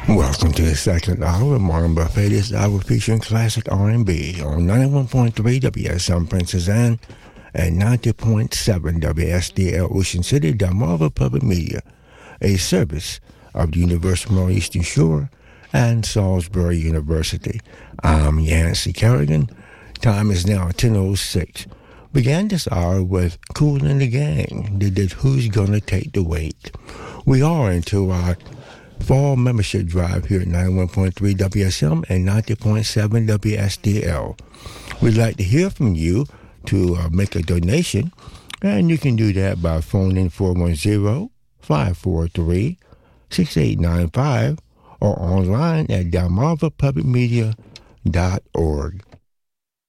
Welcome to the second hour of Morning Buffet. This hour featuring classic R&B on 91.3 WSM Princess Anne and 90.7 WSDL Ocean City, Delmarva Public Media, a service of the University of Northeastern Shore and Salisbury University. I'm Yancey Kerrigan. Time is now 10:06. Began this hour with Kool and the Gang. They did Who's Gonna Take the Weight. We are into our fall membership drive here at 91.3 WSM and 90.7 WSDL. We'd like to hear from you to make a donation, and you can do that by phoning 410-543-6895 or online at delmarvapublicmedia.org.